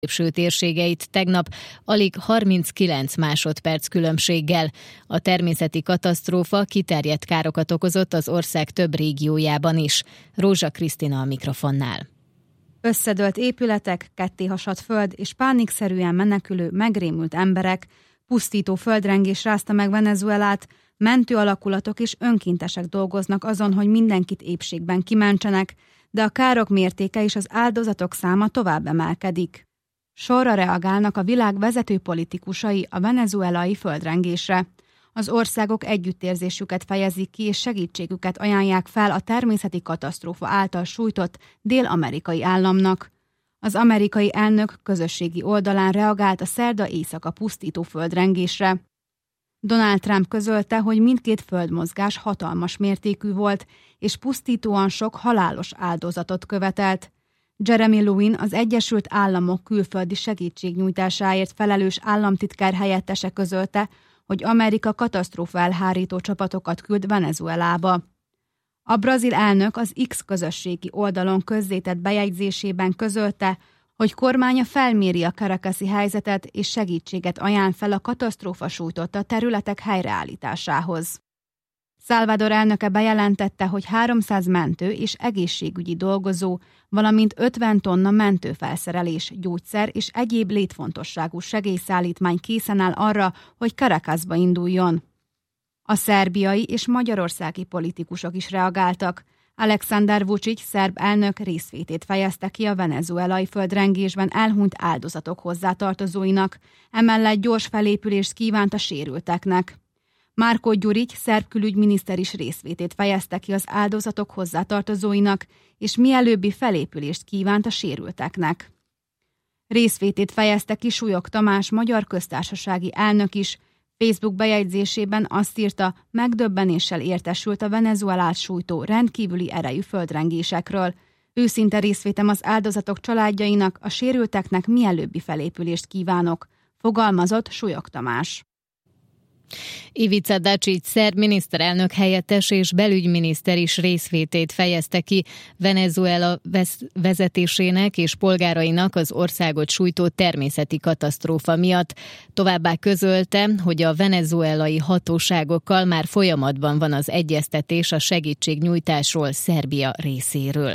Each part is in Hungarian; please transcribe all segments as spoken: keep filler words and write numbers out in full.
középső térségeit tegnap alig harminckilenc másodperc különbséggel. A természeti katasztrófa kiterjedt károkat okozott az ország több régiójában is. Rózsa Krisztina a mikrofonnál. Összedőlt épületek, kettéhasadt föld és pánikszerűen menekülő, megrémült emberek, pusztító földrengés rázta meg Venezuelát, mentő alakulatok és önkéntesek dolgoznak azon, hogy mindenkit épségben kimentsenek, de a károk mértéke és az áldozatok száma tovább emelkedik. Sorra reagálnak a világ vezető politikusai a venezuelai földrengésre. Az országok együttérzésüket fejezik ki és segítségüket ajánlják fel a természeti katasztrófa által sújtott dél-amerikai államnak. Az amerikai elnök közösségi oldalán reagált a szerda éjszaka pusztító földrengésre. Donald Trump közölte, hogy mindkét földmozgás hatalmas mértékű volt, és pusztítóan sok halálos áldozatot követelt. Jeremy Lewin, az Egyesült Államok külföldi segítségnyújtásáért felelős államtitkár helyettese közölte, hogy Amerika katasztrófa elhárító csapatokat küld Venezuelába. A brazil elnök az X közösségi oldalon közzétett bejegyzésében közölte, hogy kormánya felméri a caracasi helyzetet és segítséget ajánl fel a katasztrófa sújtotta területek helyreállításához. Salvador elnöke bejelentette, hogy háromszáz mentő és egészségügyi dolgozó, valamint ötven tonna mentőfelszerelés, gyógyszer és egyéb létfontosságú segélyszállítmány készen áll arra, hogy Caracasba induljon. A szerbiai és magyarországi politikusok is reagáltak. Alexander Vučić szerb elnök részvétét fejezte ki a venezuelai földrengésben elhunyt áldozatok hozzátartozóinak, emellett gyors felépülést kívánt a sérülteknek. Márko Gyurić szerb külügyminiszter is részvétét fejezte ki az áldozatok hozzátartozóinak, és mielőbbi felépülést kívánt a sérülteknek. Részvétét fejezte ki Súlyog Tamás magyar köztársasági elnök is. Facebook bejegyzésében azt írta, megdöbbenéssel értesült a Venezuelát sújtó rendkívüli erejű földrengésekről. Őszinte részvétem az áldozatok családjainak, a sérülteknek mielőbbi felépülést kívánok, fogalmazott Súlyog Tamás. Ivica Dačić szerb miniszterelnök helyettes és belügyminiszter is részvétét fejezte ki Venezuela vezetésének és polgárainak az országot sújtó természeti katasztrófa miatt. Továbbá közölte, hogy a venezuelai hatóságokkal már folyamatban van az egyeztetés a segítségnyújtásról Szerbia részéről.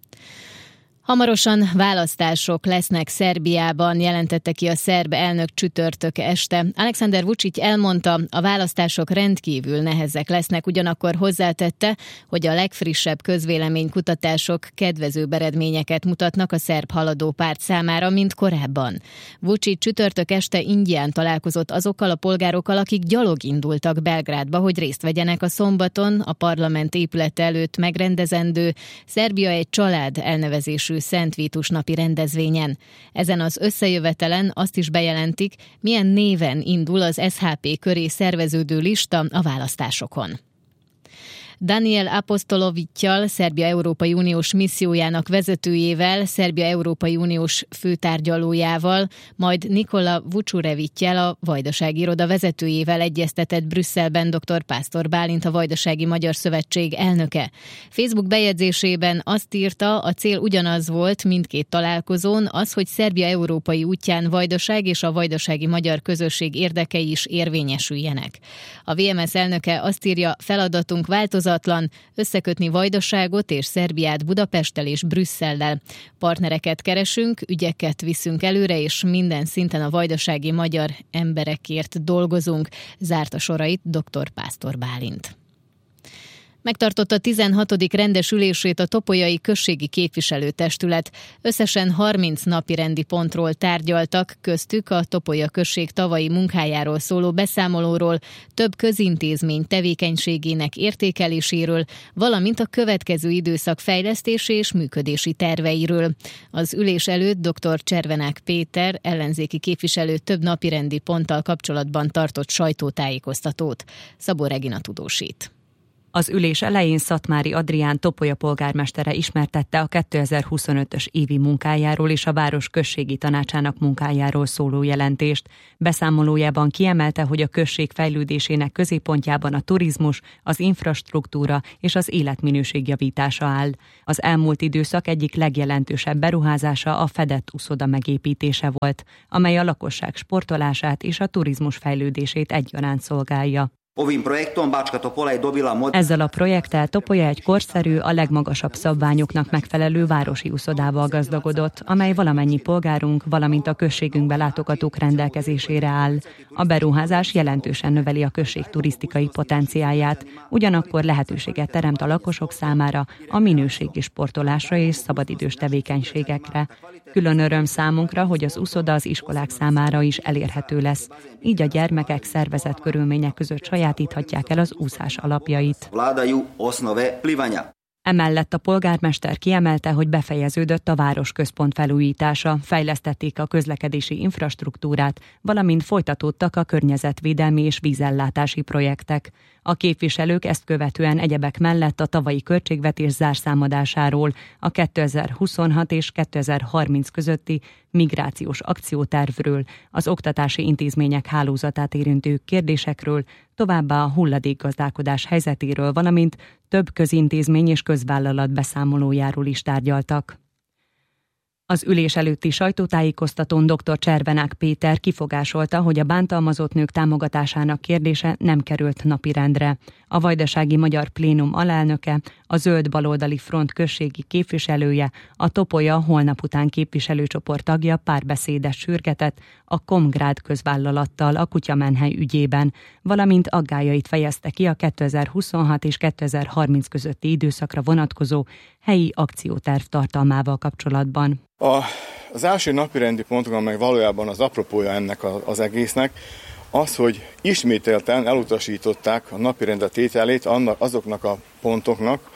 Hamarosan választások lesznek Szerbiában, jelentette ki a szerb elnök csütörtök este. Alexander Vučić elmondta, a választások rendkívül nehezek lesznek, ugyanakkor hozzátette, hogy a legfrissebb közvéleménykutatások kedvezőbb eredményeket mutatnak a szerb haladó párt számára, mint korábban. Vučić csütörtök este ingyen találkozott azokkal a polgárokkal, akik gyalog indultak Belgrádba, hogy részt vegyenek a szombaton a parlament épülete előtt megrendezendő Szerbia egy család elnevezésű Szent Vitus napi rendezvényen. Ezen az összejövetelen azt is bejelentik, milyen néven indul az es há pé köré szerveződő lista a választásokon. Daniel Apostolovićsal, Szerbia Európai Uniós missziójának vezetőjével, Szerbia Európai Uniós főtárgyalójával, majd Nikola Vučurevićsal, a Vajdasági Iroda vezetőjével egyeztetett Brüsszelben dr. Pásztor Bálint, a Vajdasági Magyar Szövetség elnöke. Facebook bejegyzésében azt írta, a cél ugyanaz volt mindkét találkozón, az, hogy Szerbia európai útján Vajdaság és a vajdasági magyar közösség érdekei is érvényesüljenek. A vé em es elnöke azt írja, feladatunk változatlan, összekötni Vajdaságot és Szerbiát Budapesttel és Brüsszellel. Partnereket keresünk, ügyeket viszünk előre, és minden szinten a vajdasági magyar emberekért dolgozunk, zárta sorait dr. Pásztor Bálint. Megtartotta tizenhatodik rendes ülését a Topolyai Községi Képviselőtestület. Összesen harminc napi rendi pontról tárgyaltak, köztük a Topolya község tavalyi munkájáról szóló beszámolóról, több közintézmény tevékenységének értékeléséről, valamint a következő időszak fejlesztési és működési terveiről. Az ülés előtt dr. Cservenák Péter, ellenzéki képviselő több napi rendi ponttal kapcsolatban tartott sajtótájékoztatót. Szabó Regina tudósít. Az ülés elején Szatmári Adrián Topolya polgármestere ismertette a kétezer-huszonötös évi munkájáról és a város községi tanácsának munkájáról szóló jelentést. Beszámolójában kiemelte, hogy a község fejlődésének középpontjában a turizmus, az infrastruktúra és az életminőség javítása áll. Az elmúlt időszak egyik legjelentősebb beruházása a fedett uszoda megépítése volt, amely a lakosság sportolását és a turizmus fejlődését egyaránt szolgálja. Ezzel a projekttel Topolya egy korszerű, a legmagasabb szabványoknak megfelelő városi uszodával gazdagodott, amely valamennyi polgárunk, valamint a községünkbe látogatók rendelkezésére áll. A beruházás jelentősen növeli a község turisztikai potenciáját, ugyanakkor lehetőséget teremt a lakosok számára a minőségi sportolásra és szabadidős tevékenységekre. Külön öröm számunkra, hogy az uszoda az iskolák számára is elérhető lesz, így a gyermekek szervezett körülmények között sajátíthatják el az úszás alapjait. Emellett a polgármester kiemelte, hogy befejeződött a városközpont felújítása, fejlesztették a közlekedési infrastruktúrát, valamint folytatódtak a környezetvédelmi és vízellátási projektek. A képviselők ezt követően egyebek mellett a tavalyi költségvetés zárszámadásáról, a kétezer-huszonhat és kétezer-harminc közötti migrációs akciótervről, az oktatási intézmények hálózatát érintő kérdésekről, továbbá a hulladékgazdálkodás helyzetéről, valamint több közintézmény és közvállalat beszámolójáról is tárgyaltak. Az ülés előtti sajtótájékoztatón dr. Cservenák Péter kifogásolta, hogy a bántalmazott nők támogatásának kérdése nem került napirendre. A Vajdasági Magyar Plénum alelnöke, a Zöld Baloldali Front községi képviselője, a Topolya holnap után képviselőcsoport tagja párbeszédet sürgetett a Komgrád közvállalattal a kutyamenhely ügyében, valamint aggályait fejezte ki a kétezer-huszonhat és kétezer-harminc közötti időszakra vonatkozó helyi akcióterv tartalmával kapcsolatban. A, az első napirendi ponton, amely valójában az apropója ennek a, az egésznek, az, hogy ismételten elutasították a napirendre tételét azoknak a pontoknak,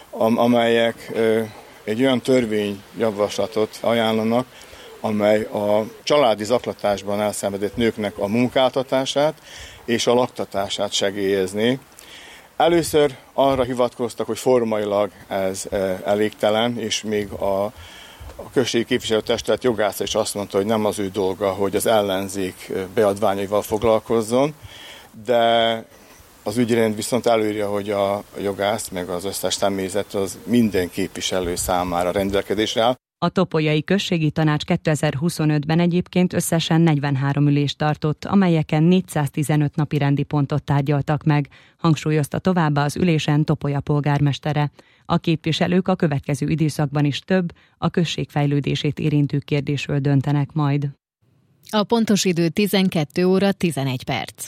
amelyek egy olyan törvényjavaslatot ajánlanak, amely a családi zaklatásban elszenvedett nőknek a munkáltatását és a laktatását segélyezné. Először arra hivatkoztak, hogy formailag ez elégtelen, és még a A községi képviselőtestület jogásza is azt mondta, hogy nem az ő dolga, hogy az ellenzék beadványaival foglalkozzon, de az ügyrend viszont előírja, hogy a jogász meg az összes személyzet az minden képviselő számára rendelkezésre áll. A Topolyai Községi Tanács kétezer-huszonötben egyébként összesen negyvenhárom ülést tartott, amelyeken négyszáztizenöt napi rendi pontot tárgyaltak meg, hangsúlyozta továbbá az ülésen Topolya polgármestere. A képviselők a következő időszakban is több, a község fejlődését érintő kérdésről döntenek majd. A pontos idő tizenkét óra tizenegy perc.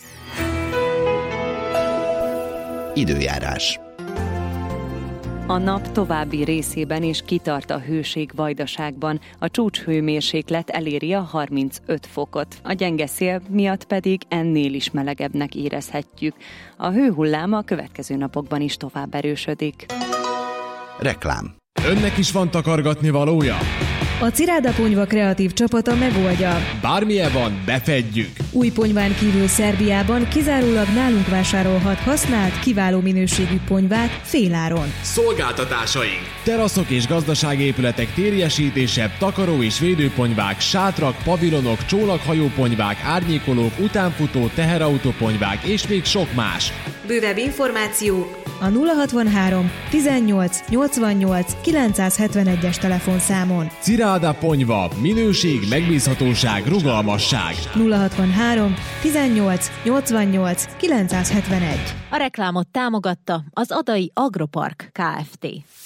Időjárás. A nap további részében is kitart a hőség Vajdaságban, a csúcshőmérséklet eléri a harmincöt fokot, a gyenge szél miatt pedig ennél is melegebbnek érezhetjük. A hőhullám a következő napokban is tovább erősödik. Reklám. Önnek is van takargatni valója? A Ciráda Ponyva kreatív csapata megoldja. Bármilyen van, befedjük. Új ponyván kívül Szerbiában kizárólag nálunk vásárolhat használt, kiváló minőségű ponyvát féláron. Szolgáltatásaink: teraszok és gazdaságépületek térjesítése, takaró és védőponyvák, sátrak, pavilonok, csónakhajóponyvák, árnyékolók, utánfutó, teherautóponyvák és még sok más. Bővebb információ a nulla hatvanhárom tizennyolc nyolcvannyolc kilencszázhetvenegyes telefonszámon. Ciráda Ponyva. Minőség, megbízhatóság, rugalmasság. nulla hatvanhárom tizennyolc nyolcvannyolc kilencszázhetvenegy. A reklámot támogatta az Adai Agropark Kft.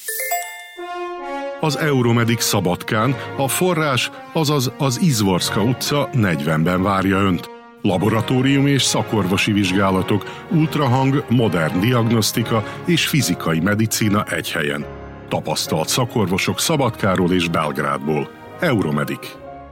Az Euromedic Szabadkán a forrás, azaz az Izvorska utca negyvenben várja Önt. Laboratórium és szakorvosi vizsgálatok, ultrahang, modern diagnosztika és fizikai medicína egy helyen. Tapasztalt szakorvosok Szabadkáról és Belgrádból. Euromedic.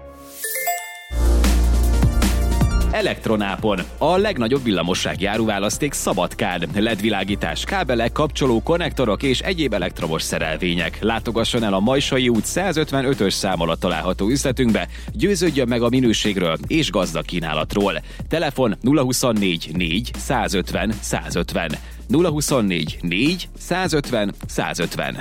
Elektronápon. A legnagyobb villamossági áruválaszték Szabadkán. el é dé-világítás, kábelek, kapcsoló, konnektorok és egyéb elektromos szerelvények. Látogasson el a Majsai út százötvenötös szám alatt található üzletünkbe, győződjön meg a minőségről és gazdag kínálatról. Telefon nulla huszonnégy négy százötven százötven. nulla huszonnégy négy százötven százötven.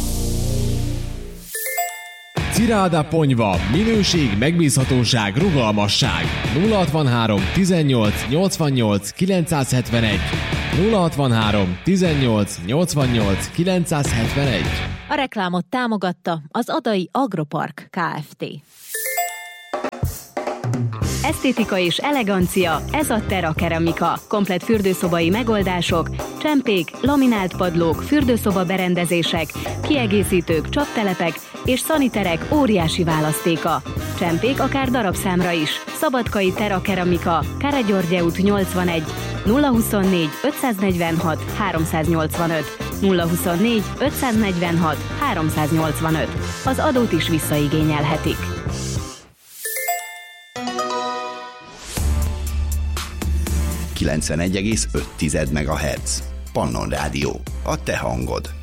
Ciráda Ponyva. Minőség, megbízhatóság, rugalmasság. nulla hatvanhárom tizennyolc nyolcvannyolc kilencszázhetvenegy. nulla hatvanhárom tizennyolc nyolcvannyolc kilencszázhetvenegy. A reklámot támogatta az Adai Agropark Kft. Esztétika és elegancia, ez a Terra Keramika. Komplett fürdőszobai megoldások, csempék, laminált padlók, fürdőszoba berendezések, kiegészítők, csaptelepek és szaniterek óriási választéka. Csempék akár darabszámra is. Szabadkai Terra Keramika, Káregyörgye út nyolcvanegy, nulla huszonnégy ötszáznegyvenhat háromszáznyolcvanöt, nulla huszonnégy ötszáznegyvenhat háromszáznyolcvanöt. Az adót is visszaigényelhetik. kilencvenegy egész öt megahertz. Pannon Rádió. A te hangod.